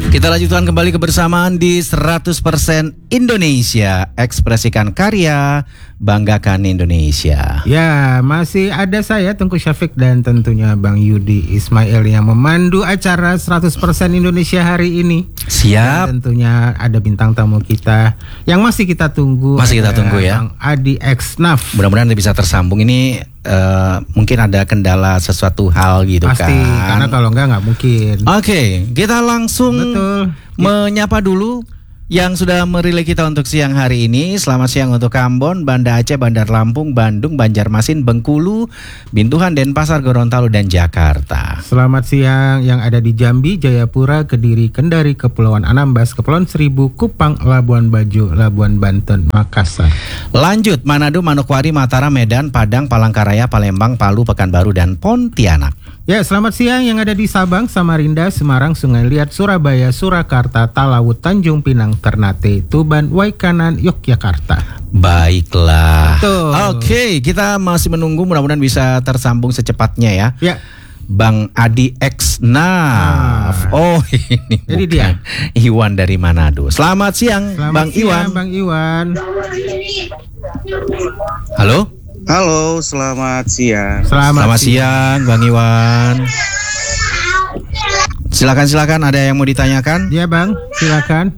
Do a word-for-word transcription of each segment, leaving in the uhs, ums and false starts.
Kita lanjutkan kembali kebersamaan di seratus persen Indonesia. Ekspresikan karya, banggakan Indonesia. Ya, masih ada saya Tengku Syafiq dan tentunya Bang Yudi Ismail yang memandu acara seratus persen Indonesia hari ini. Siap. Dan tentunya ada bintang tamu kita yang masih kita tunggu. Masih kita tunggu ya. Bang Adi X-Naf. Mudah-mudahan bisa tersambung. Ini uh, mungkin ada kendala sesuatu hal gitu. Pasti, kan. karena kalau enggak nggak mungkin. Oke, kita langsung Betul. menyapa dulu yang sudah merilai kita untuk siang hari ini. Selamat siang untuk Ambon, Banda Aceh, Bandar Lampung, Bandung, Banjarmasin, Bengkulu, Bintuhan, Denpasar, Gorontalo, dan Jakarta. Selamat siang yang ada di Jambi, Jayapura, Kediri, Kendari, Kepulauan Anambas, Kepulauan Seribu, Kupang, Labuan Bajo, Labuan Banten, Makassar. Lanjut, Manado, Manokwari, Mataram, Medan, Padang, Palangkaraya, Palembang, Palu, Pekanbaru, dan Pontianak. Ya, selamat siang yang ada di Sabang, Samarinda, Semarang, Sungai Liat, Surabaya, Surakarta, Talaut, Tanjung Pinang, Ternate, Tuban, Waikanan, Yogyakarta. Baiklah. Betul. Oke, kita masih menunggu, mudah-mudahan bisa tersambung secepatnya ya. Ya. Bang Adi X-Naf. Ah. Oh, ini Jadi bukan. dia. Iwan dari Manado. Selamat siang, Selamat Bang siang, Iwan. Bang Iwan. Halo. Halo, selamat siang. Selamat, Selamat siang, Bang Iwan. Silakan silakan, ada yang mau ditanyakan? Ya, Bang, silakan.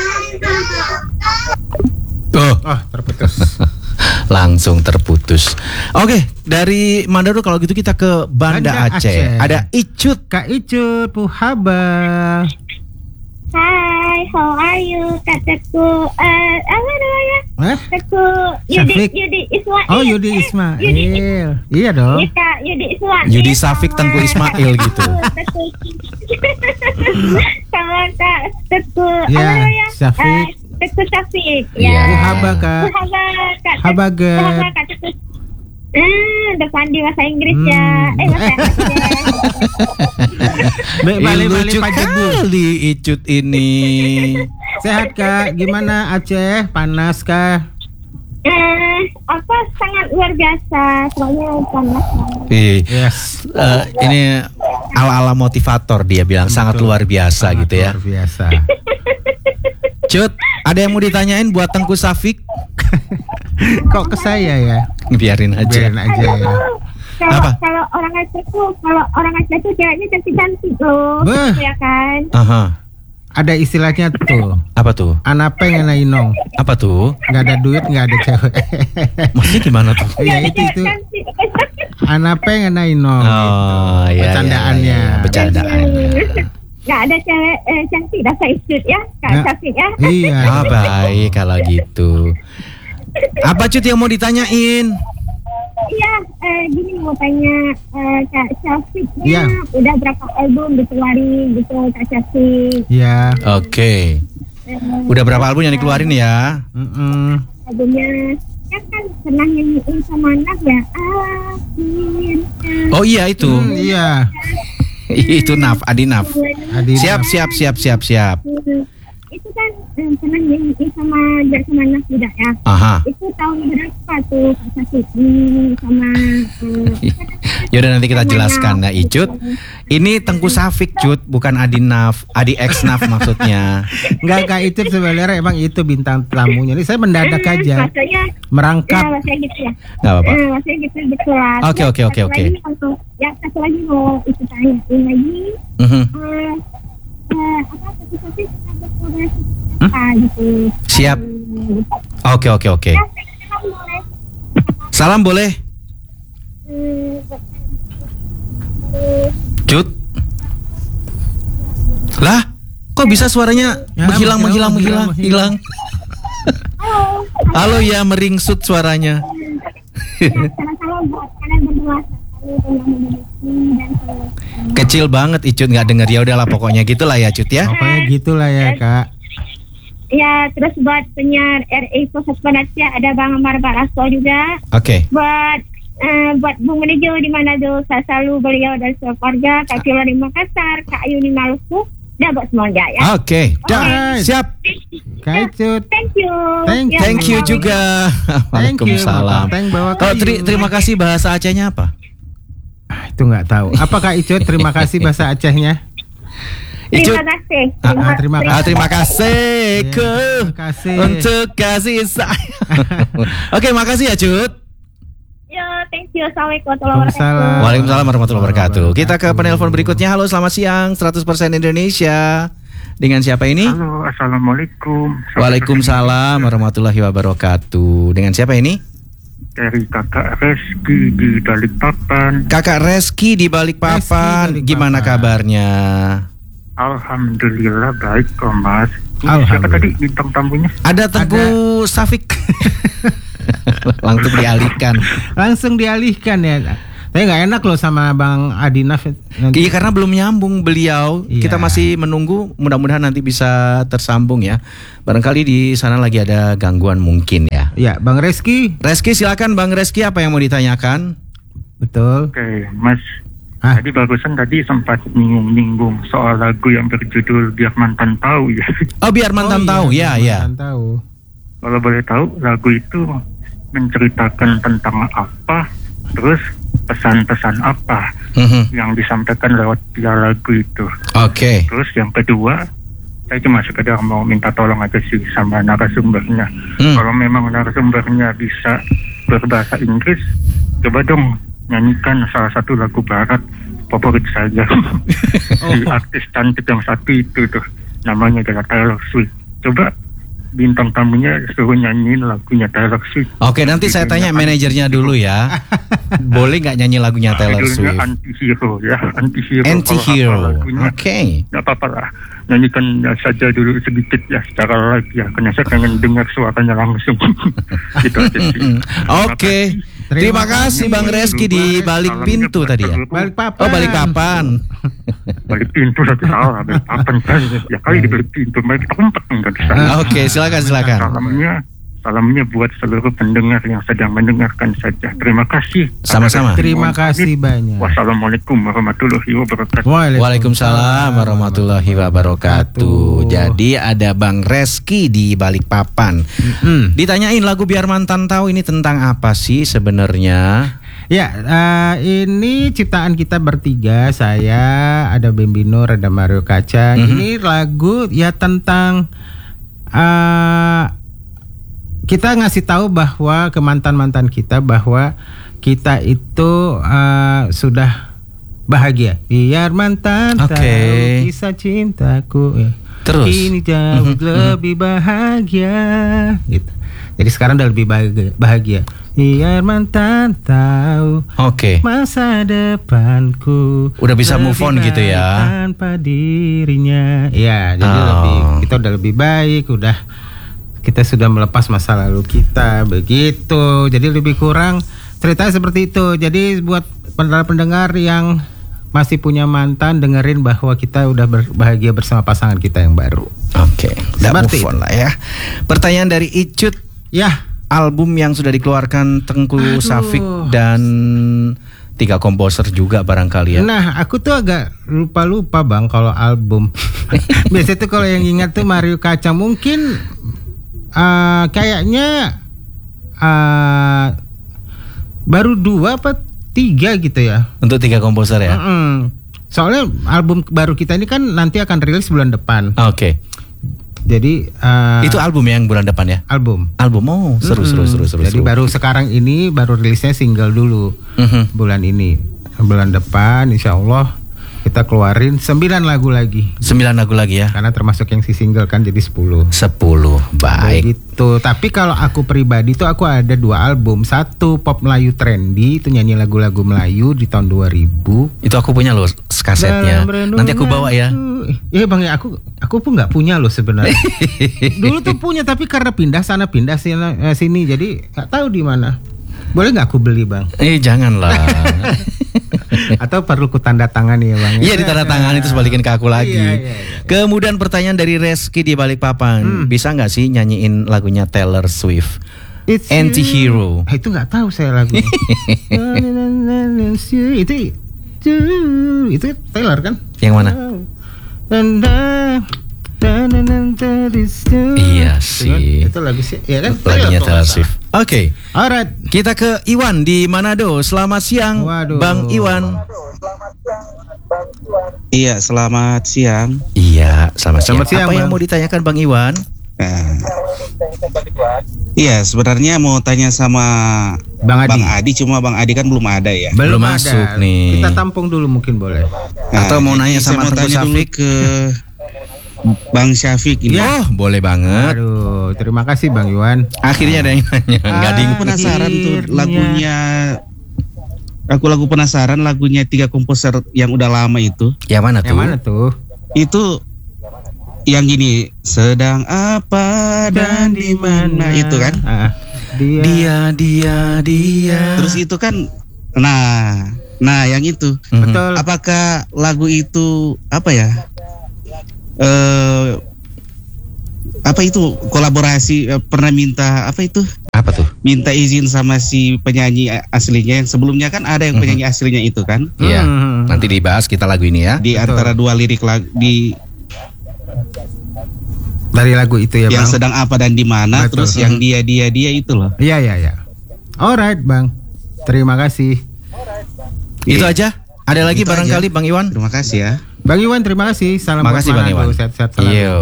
Oh, Oh, terputus. langsung terputus. Oke, dari Manado kalau gitu kita ke Banda, Banda Aceh. Aceh. Ada Icut. Kak Icut, Puhaba. Hai, how are you? Kataku, uh, apa namanya? Eh? Kataku Yudi, Syafiq. Yudi Ismail. Oh, Yudi Eh, Ismail. Yudi, Iya dong. iya Kak, Yudi Ismail. Yudi Syafiq, Tengku Ismail gitu. Teku. Sama Kak Teku, Ya, apa namanya? Syafiq. Eh, Teku Syafiq. Iya. Ya. Puhaba, Kak. Puhaba, Kak. Habaget. Puhaba, Kak Teku. Eh, depan di bahasa Inggris Hmm. ya. Eh, bahasa Aceh. Baik, Eh, balik-balik lucu Pak Jebu. kali Icut ini. Sehat, Kak? Gimana Aceh? Panas kah? Eh, apa sangat luar biasa, soalnya panas banget. Ih, Yes. eh, ini ala-ala motivator dia bilang sangat Betul. luar biasa Sangat gitu ya. Luar biasa. Cut, ada yang mau ditanyain buat Tengku Syafiq? Kok ke saya ya? Biarin aja. Biarin aja ya. Kalau Apa? kalau orang Aceh tuh, kalau orang Aceh tuh ceweknya cantik-cantik loh, Beh. ya kan? Aha. Ada istilahnya tuh. Apa tuh? Anapeng inong. Apa tuh? Nggak ada duit, nggak ada cewek. Maksudnya gimana tuh? Iya, itu itu. Cantik. Anapeng inong. Oh, iya, Bercandaannya. iya, iya, bercandaannya. Nggak ada cewek eh, cantik dah Kak Icut ya, Kak Nah. Syafiq ya. Iya. Ah, baik kalau gitu. Apa Cut yang mau ditanyain? Iya, eh, gini mau tanya eh, Kak Syafiq Iya. ya, udah berapa album dikeluarin gitu Kak Syafiq? Iya. Oke. Eh, Udah berapa album yang dikeluarin ya? Mm-mm. albumnya ya kan pernah nyanyiin sama anak ya. Amin. Oh iya itu. Hmm, iya. Itu Naf, Adi Naf. Adi. Siap, siap, siap, siap, siap. Itu kan eh, pernah nyanyiin sama sama anak muda ya. Aha. Itu tahun berapa tuh Kak Syafiq Hmm, sama eh, Yaudah nanti kita jelaskan ya Icut. Ini Tengku Syafiq Cut, bukan Adi Naf, Adi X Naf maksudnya. Enggak, Kak Icut sebenarnya emang itu bintang tamunya. Ini saya mendadak eh, aja. Maksudnya ya Merangkap. maksudnya gitu ya. Gak apa-apa. Eh, maksudnya gitu betulan. Oke, oke, oke, Satu oke. lagi kalau ya satu lagi mau itu tanyain lagi. Mhm. Eh, eh, apa Kak Syafiq ada kolaborasi Hmm? apa gitu. Siap. Hmm, Oke, oke, oke. ya, saya boleh. Salam boleh, Hmm, Cut. Lah, kok bisa suaranya Ya, menghilang, menghilang, menghilang, menghilang, hilang? Halo ya, meringsut suaranya. Salam-salam buat kalian berdua. Selalu menghormati dan selalu- Kecil banget Icut nggak denger, ya udahlah pokoknya gitulah ya Cut ya. Pokoknya gitulah ya, Kak. Ya, terus buat penyiar R A Proses Penasihat ada Bang Amar Barasto juga. Oke. Buat eh, buat Bung Menejo di Manado, saya selalu beliau dan keluarga, Kak Kilo di Makassar, Kak Ayu di Maluku, dan buat semuanya ya. Oke, dah. Alright. Siap. Kak Icut. Thank you. Thank- Ya, Thank you bye-bye. juga. Thank you, Waalaikumsalam. Bapak Teng bawa Kalau kayu. teri- terima kasih bahasa Acehnya apa? Ah, itu nggak tahu. Apa Kak Icut? Terima kasih bahasa Acehnya. Icut. Terima kasih. Ah, ah, terima Ah, terima kasih Ya, ke terima kasih. untuk kasih sayang. Oke, makasih ya Cut. Yo, thank you. Assalamualaikum warahmatullahi Waalaikumsalam. wabarakatuh. Waalaikumsalam warahmatullahi wabarakatuh. Kita ke penelpon berikutnya. Halo, selamat siang. seratus persen Indonesia. Dengan siapa ini? Halo, assalamualaikum. Waalaikumsalam warahmatullahi wabarakatuh. Dengan siapa ini? Dari kakak Reski di Balikpapan. Kakak Reski di Balikpapan. Reski, Balikpapan. Gimana kabarnya? Alhamdulillah baik kok Mas. Ini Alhamdulillah. siapa tadi bintang tamunya? Ada Teguh Safik. Langsung dialihkan. Langsung dialihkan ya. Tapi nggak enak loh sama Bang Adinaf nanti. Iya, karena belum nyambung beliau. Iya. Kita masih menunggu. Mudah-mudahan nanti bisa tersambung ya. Barangkali di sana lagi ada gangguan mungkin ya. Ya, Bang Reski. Reski, silakan Bang Reski, apa yang mau ditanyakan? Betul. Oke, Mas. Ah. Tadi barusan tadi sempat nyinggung-nyinggung soal lagu yang berjudul Biar Mantan Tahu ya. Oh, biar mantan Oh, tahu. iya, Ya, ya. mantan tahu. Kalau boleh tahu, lagu itu menceritakan tentang apa, terus pesan-pesan apa Mhm. yang disampaikan lewat via lagu itu. Oke. Terus yang kedua, saya cuma sekedar mau minta tolong aja sih sama narasumbernya. Hmm. Kalau memang narasumbernya bisa berbahasa Inggris, coba dong nyanyikan salah satu lagu barat favorit saya. Si artis cantik yang satu itu tuh, namanya adalah Taylor Swift. Coba bintang tamunya suruh nyanyiin lagunya Taylor Swift. Oke, nanti saya tanya manajernya dulu ya. Boleh nggak nyanyi lagunya Taylor Judulnya Swift? Anti-hero ya, anti-hero. Anti-hero. Kalau hafal lagunya, Oke. nggak apa-apa lah, nyanyikan saja dulu sedikit ya secara live ya, karena saya pengen dengar suaranya langsung. Gitu aja sih. Oke. Terima kasih Bang Reski di balik pintu tadi ya. Balikpapan. Oh, Balikpapan. Balik pintu satu salah, balik papan kan ya kali di balik pintu, balik tempat enggak di sana. Oke, silakan silakan. Salamnya, salamnya buat seluruh pendengar yang sedang mendengarkan saja. Terima kasih. Sama-sama. Terima kasih banyak. Wassalamualaikum warahmatullahi wabarakatuh. Waalaikumsalam warahmatullahi wabarakatuh. Jadi ada Bang Reski di Balikpapan. Hmm. Ditanyain lagu Biar Mantan Tahu ini tentang apa sih sebenarnya? Ya, eh, ini ciptaan kita bertiga. Saya, ada Bimbi Nur, ada Mario Kacang. Mhm. Ini lagu ya tentang eh, kita ngasih tahu bahwa ke mantan-mantan kita bahwa kita itu eh, sudah bahagia. Biar mantan Oke. tahu kisah cintaku. Ya. Terus? Ini jauh Mhm, lebih bahagia. Gitu. Jadi sekarang udah lebih bahagia. bahagia. Biar mantan tahu Oke. masa depanku. Udah bisa move on lebih gitu ya? baik tanpa dirinya. Ya, jadi Oh. lebih kita udah lebih baik, udah kita sudah melepas masa lalu kita begitu. Jadi lebih kurang ceritanya seperti itu. Jadi buat pendengar-pendengar yang masih punya mantan, dengerin bahwa kita udah berbahagia bersama pasangan kita yang baru. Oke, udah Seperti move on lah ya. Pertanyaan dari Icut, Ya, album yang sudah dikeluarkan Tengku Aduh. Safik dan tiga komposer juga barangkali ya. nah aku tuh agak lupa-lupa Bang kalau album. Biasanya tuh kalau yang ingat tuh Mario Kacang, mungkin uh, kayaknya uh, baru dua apa tiga gitu ya. Untuk tiga komposer ya. Mm-mm. Soalnya album baru kita ini kan nanti akan rilis bulan depan. Oke. Jadi uh, Itu album yang bulan depan ya. album. Album, oh seru seru Mm-mm. seru seru. Jadi seru. baru sekarang ini baru rilisnya single dulu. Mhm. Bulan ini, bulan depan insya Allah kita keluarin sembilan lagu lagi. Sembilan lagu lagi ya. Karena termasuk yang si single kan jadi sepuluh. Sepuluh, baik. Begitu. Tapi kalau aku pribadi tuh aku ada dua album. Satu pop Melayu trendy, itu nyanyi lagu-lagu Melayu di tahun dua ribu. Itu aku punya loh kasetnya. Dalam Nanti aku bawa ya. Iya Bang ya, aku aku pun nggak punya loh sebenarnya. Dulu tuh punya tapi karena pindah sana pindah sini, eh, sini jadi nggak tahu di mana. Boleh nggak aku beli Bang? Eh janganlah. Atau perlu ku tanda tangan ya Bang? Iya, ditanda tangan itu sebalikin ke aku lagi. Iya, iya, iya. Kemudian pertanyaan dari Reski di Balikpapan, Hmm. bisa nggak sih nyanyiin lagunya Taylor Swift? It's Anti-Hero. you. Ah, itu nggak tahu saya lagu. itu itu Taylor kan? Yang mana? Dan Iya sih. Itu lagu sih, ya kan? Lagunya kalau Taylor nggak Swift. salah. Oke. Alright. Kita ke Iwan di Manado. Selamat siang, Waduh. Bang Iwan. Iya, selamat siang. Iya, selamat siang. Selamat siang, Apa yang Bang. mau ditanyakan Bang Iwan? Nah, iya, sebenarnya mau tanya sama Bang Adi. Bang Adi, cuma Bang Adi kan belum ada ya. Belum Belum ada. masuk nih. Kita tampung dulu mungkin boleh. Atau mau jadi nanya saya sama mau Teguh tanya dulu Syafiq? ke Bang Syafiq ini. Oh, boleh banget. Aduh, terima kasih Bang Iwan. Akhirnya ada yang nanya. Enggak ding. Aku penasaran tuh Akhirnya. lagunya. Aku lagu penasaran lagunya tiga komposer yang udah lama itu. Yang mana tuh? Yang mana tuh? Itu yang gini, sedang apa dan di mana itu kan? Ah, dia. Dia, dia, dia. Terus itu kan, nah, nah yang itu. Mhm. Betul. Apakah lagu itu apa ya? Eh apa itu kolaborasi eh, pernah minta apa itu? Apa tuh? Minta izin sama si penyanyi aslinya yang sebelumnya kan ada yang penyanyi aslinya itu kan? Iya. Hmm. Nanti dibahas kita lagu ini ya. Di Betul. antara dua lirik lagu di Dari lagu itu ya yang Bang. sedang apa dan di mana, Betul. terus yang dia dia dia itu loh. Iya iya iya. Alright Bang. Terima kasih. Itu aja. Ada lagi Itu barangkali aja. Bang Iwan? Terima kasih ya. Bang Iwan terima kasih. Salam buat Makasih Bang Manado. Iwan. Sehat-sehat selalu. Iya.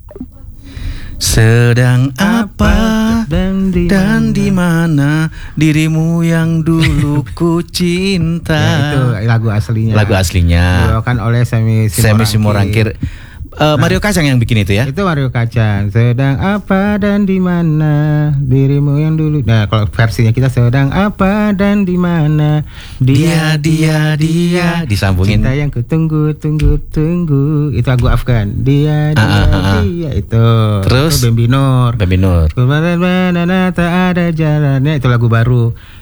Sedang apa dan di dan di mana dirimu yang dulu ku cinta? Ya, itu lagu aslinya. Lagu aslinya. Dibawakan oleh Semi Semi Simorangkir. Eh, Mario Kacang yang bikin itu ya? Itu Mario Kacang. Sedang apa dan di mana dirimu yang dulu. Nah, kalau versinya kita sedang apa dan di mana Dia, dia, dia. Disambungin. cinta yang kutunggu, tunggu, tunggu. Itu lagu Afgan. Dia, dia, Ah, ah, ah. dia. Itu. Terus? Itu Bambi Nur. Bambi Nur. Kemana-mana tak ada jalannya. Itu lagu baru.